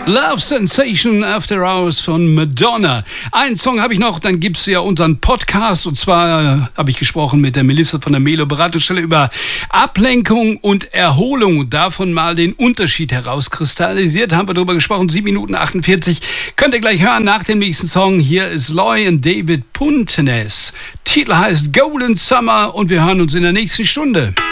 Love Sensation After Hours von Madonna. Einen Song habe ich noch, dann gibt es ja unseren Podcast. Und zwar habe ich gesprochen mit der Melissa von der Melo Beratungsstelle über Ablenkung und Erholung. Und davon mal den Unterschied herauskristallisiert. Haben wir darüber gesprochen, 7 Minuten 48. Könnt ihr gleich hören nach dem nächsten Song. Hier ist Loy und David Puntenes. Titel heißt Golden Summer und wir hören uns in der nächsten Stunde.